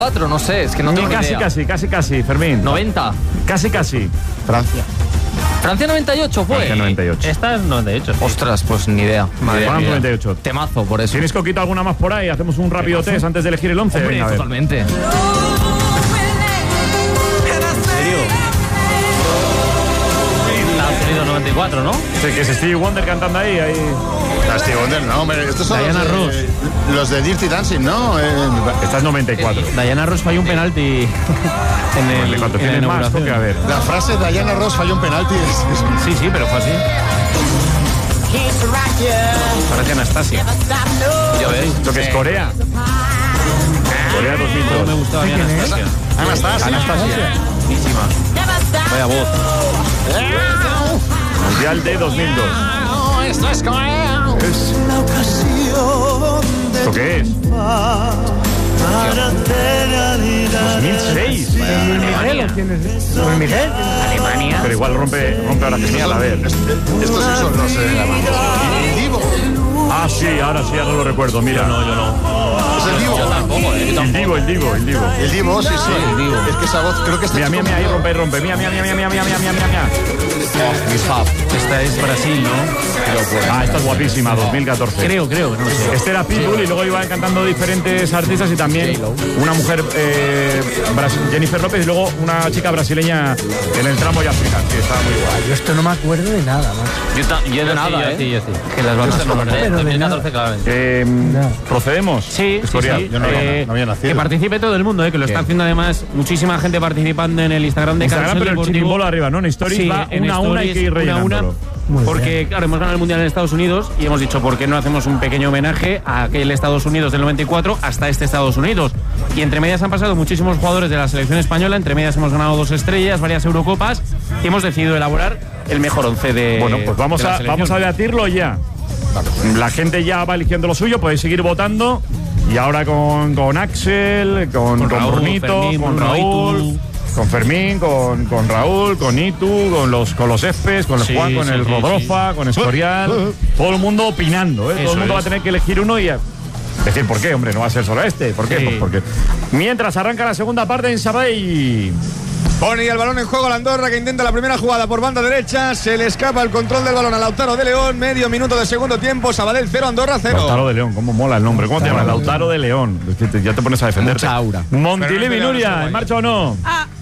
94, no sé, es que no tengo ni idea. Casi, Fermín. 90. Casi. Francia. Francia 98 fue. Francia 98. Esta es 98. Ostras, pues ni idea. Francia 98. Temazo, por eso. ¿Tienes Coquito alguna más por ahí? Hacemos un rápido test antes de elegir el 11. Hombre, venga, a ver. totalmente. ¿En serio? Estados Unidos 94, ¿no? Sí, que es Stevie Wonder cantando ahí. Stevie Wonder, no, hombre. Estos son Diana Ross. Los de Dirty Dancing, ¿no? Esta es 94. Diana Ross falló un penalti en el 94. ¿Tienes más? Toque, a ver. La frase de Diana Ross falló un penalti. Sí, pero fue así. Parece Anastasia. Ya veis. Lo que es Corea. Corea 2002. Me gustaba bien Anastasia. Anastasia. Buenísima. Vaya voz. Mundial de 2002. Esto es Corea. ¿Esto qué es? 2006. Alemania. Pero igual rompe ahora genial, a ver. Estos sí son los Divo. Ah, sí, ahora lo recuerdo. Mira, no, yo no. Es el Divo. Yo tampoco, El Divo. El Divo, sí. el Divo. Es que esa voz, creo que está. Mira, ahí rompe. Mira. Esta es Brasil, ¿no? Ah, esta es guapísima, 2014. Creo, no sé. Este era Pitbull y luego iban cantando diferentes artistas y también una mujer, Jennifer López, y luego una chica brasileña en el tramo ya final. Sí, estaba muy guay. Yo esto no me acuerdo de nada, macho. Yo de nada, Yo sí. Que las bandas son pero de 2014, claramente. ¿Procedemos? Sí. Escorial. Yo no había nacido. Que participe todo el mundo, que lo está haciendo además muchísima gente participando en el Instagram de Instagram, Carrusel pero el Deportivo. chirimbolo arriba, ¿no? En Stories Sí, va en una a una, hay que ir Stories, una a una. rellenándolo. Porque, claro, hemos ganado el Mundial en Estados Unidos y hemos dicho, ¿por qué no hacemos un pequeño homenaje a aquel Estados Unidos del 94 hasta este Estados Unidos? Y entre medias han pasado muchísimos jugadores de la selección española, entre medias hemos ganado 2 estrellas, varias Eurocopas y hemos decidido elaborar el mejor 11 de. Bueno, pues vamos de la a selección. debatirlo ya. La gente ya va eligiendo lo suyo, podéis seguir votando. Y ahora con Axel, con Raúl, Brunito, Fermín, con Bruno, Raúl, Itu. con Fermín, con Raúl, con Itu, con los Espes, con el Sí, Juan, con sí, el sí, Rodrofa, con Escorial. Todo el mundo opinando, ¿eh? Todo Eso el mundo va a es. tener que elegir uno y decir por qué, hombre, no va a ser solo este. ¿Por qué? Sí. Pues porque mientras arranca la segunda parte en Sabadell. Pone el balón en juego la Andorra, que intenta la primera jugada por banda derecha. Se le escapa el control del balón a Lautaro de León. Medio minuto de segundo tiempo. Sabadell 0, Andorra 0. Lautaro de León, cómo mola el nombre. ¿Cómo te llamas? Lautaro de León. Es que ya te pones a defenderte. Mucha aura. Montilivi, Nuria, ¿en marcha o no?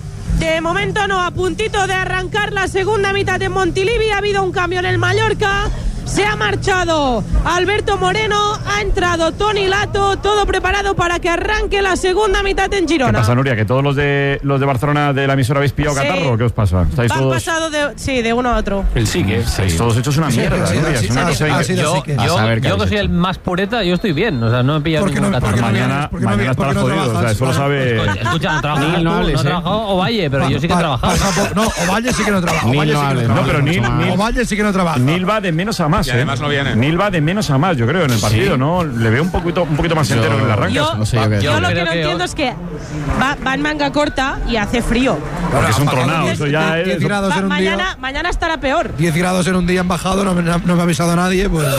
De momento no, a puntito de arrancar la segunda mitad en Montilivi. Ha habido un cambio en el Mallorca. Se ha marchado Alberto Moreno, ha entrado Toni Lato, todo preparado para que arranque la segunda mitad en ¿Qué Girona. pasa, Nuria? ¿Que todos los de Barcelona de la emisora habéis pillado Sí. catarro? ¿Qué os pasa? ¿Estáis Han todos, pasado de uno a otro. El sí que estáis todos hechos una mierda, sí, Nuria? sí, Es una sí, cosa sí, que- sí, Yo, sí, que- yo, a yo que soy el más pureta, yo estoy bien. O sea, no he pillado ¿Por qué ningún no- catarro. por qué no Mañana, ¿por qué no mañana por qué estarás no jodido. O sea, trabajas? eso lo sabe. Escucha, no trabajo, Nil, no no he hables, trabajado Ovalle, pero yo sí que he trabajado. No, Ovalle sí que no trabaja. Ovalle sí que no No, trabaja. pero Nil Ovalle sí que no trabaja. Nil va de menos a más, Y además no viene. Nil va de menos a más, yo creo, en el partido, ¿no? Le veo un poquito más entero en el arranque. Yo, no sé yo qué yo lo decir. que no Creo que entiendo es que va en manga corta y hace frío. Porque es un tronado, eso ya 10 es... grados en un día. Mañana estará peor. 10 grados en un día en bajado, no me ha avisado nadie, pues.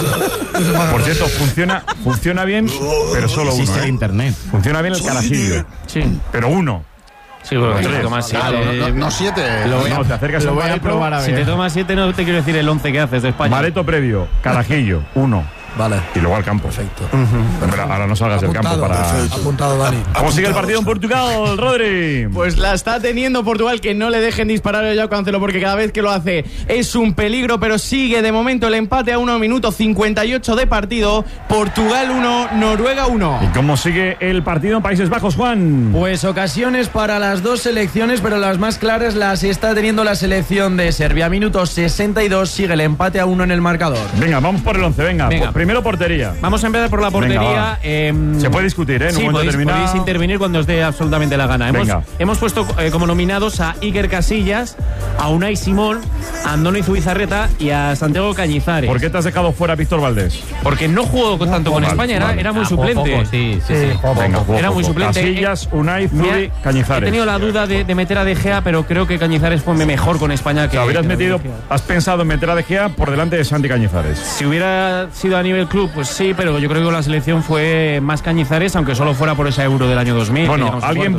Por cierto, funciona bien, pero solo uno. Existe el internet. Funciona bien el carajillo. Sí. Pero uno. Sí, bueno, Tres. si te tomas 7. No 7. No, te acercas a Lo un voy a barómetro. probar a Si te ver. tomas 7 no te quiero decir el 11 que haces de España. Bareto previo, carajillo, uno. Vale. Y luego al campo. Perfecto. Pero ahora no salgas del campo para... Apuntado, Dani. ¿Cómo sigue el partido en Portugal, Rodri? Pues la está teniendo Portugal, que no le dejen disparar a Joao Cancelo porque cada vez que lo hace es un peligro, pero sigue de momento el empate a 1 minuto 58 de partido. Portugal 1, Noruega 1. ¿Y cómo sigue el partido en Países Bajos, Juan? Pues ocasiones para las dos selecciones, pero las más claras las está teniendo la selección de Serbia. Minuto 62, sigue el empate a 1 en el marcador. Venga, vamos por el 11, venga. Venga. Primero portería. Vamos a empezar por la portería. Se puede discutir, ¿eh? En Sí, un momento determinado. podéis intervenir cuando os dé absolutamente la gana. Venga. Hemos puesto como nominados a Iker Casillas, a Unai Simón, a Andoni Zubizarreta y a Santiago Cañizares. ¿Por qué te has dejado fuera a Víctor Valdés? Porque no jugó tanto con Vale, España, vale. era muy suplente. Sí. Venga, juego Era muy poco. suplente. Casillas, Unai, Zubi, He Cañizares. tenido la duda de meter a De Gea, pero creo que Cañizares fue mejor con España que. O sea, que has De Gea. pensado en meter a De Gea por delante de Santi Cañizares. Si hubiera sido a nivel club, pues sí, pero yo creo que la selección fue más Cañizares, aunque solo fuera por esa Euro del año 2000. Bueno, alguien